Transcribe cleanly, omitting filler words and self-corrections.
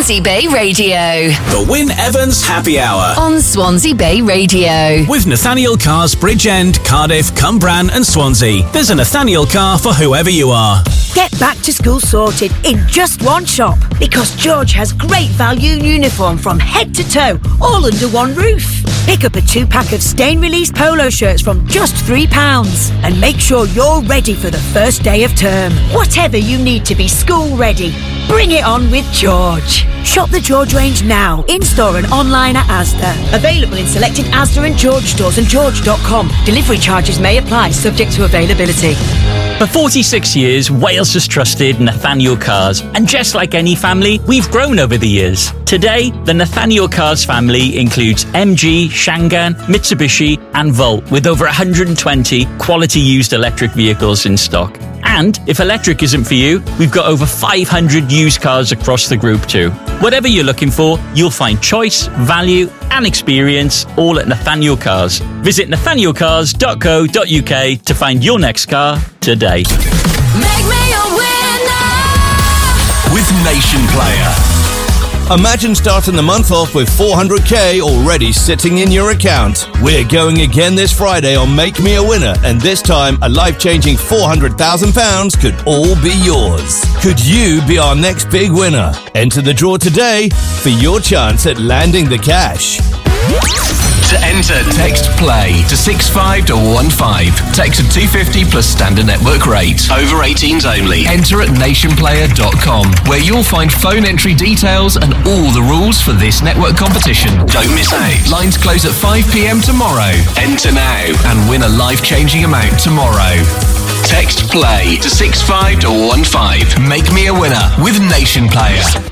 Swansea Bay Radio. The Wyn Evans Happy Hour On Swansea Bay Radio. with Nathaniel Cars Bridgend, Cardiff, Cumbran and Swansea. There's a Nathaniel car for whoever you are. Get back to school sorted in just one shop, because George has great value uniform from head to toe, all under one roof. Pick up a 2-pack of stain-release polo shirts from just £3 and make sure you're ready for the first day of term. Whatever you need to be school ready, bring it on with George. Shop the George range now, in-store and online at Asda. Available in selected Asda and George stores and george.com. Delivery charges may apply, subject to availability. For 46 years, Wales has trusted Nathaniel Cars, and just like any family, we've grown over the years. Today, the Nathaniel Cars family includes MG, Shangan, Mitsubishi and Volt, with over 120 quality used electric vehicles in stock. And if electric isn't for you, we've got over 500 used cars across the group too. Whatever you're looking for, you'll find choice, value and experience all at Nathaniel Cars. Visit nathanielcars.co.uk to find your next car today. Make me a winner. With Nation Player. Imagine starting the month off with 400k already sitting in your account. We're going again this Friday on Make Me a Winner, and this time a life-changing £400,000 could all be yours. Could you be our next big winner? Enter the draw today for your chance at landing the cash. To enter, text PLAY to 65115. Text at 250 plus standard network rate. Over 18s only. Enter at nationplayer.com, where you'll find phone entry details and all the rules for this network competition. Don't miss out. Lines close at 5 p.m. tomorrow. Enter now and win a life-changing amount tomorrow. Text PLAY to 65115. Make me a winner with Nation Player.